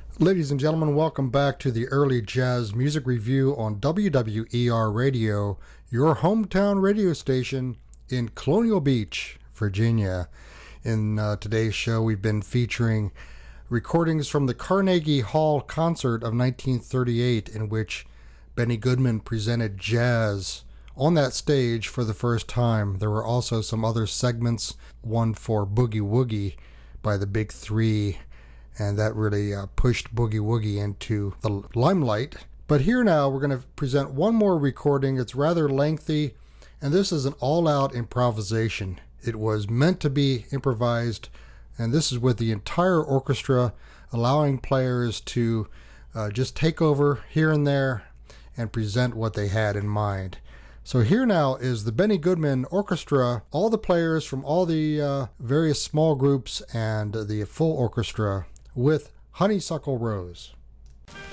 Ladies and gentlemen, welcome back to the Early Jazz Music Review on WWER Radio, your hometown radio station in Colonial Beach, Virginia. In today's show, we've been featuring recordings from the Carnegie Hall concert of 1938, in which Benny Goodman presented jazz on that stage for the first time. There were also some other segments, one for Boogie Woogie by the Big Three, and that really pushed Boogie Woogie into the limelight. But here now, we're going to present one more recording. It's rather lengthy, and this is an all-out improvisation. It was meant to be improvised, and this is with the entire orchestra, allowing players to just take over here and there and present what they had in mind. So here now is the Benny Goodman Orchestra, all the players from all the various small groups and the full orchestra with Honeysuckle Rose.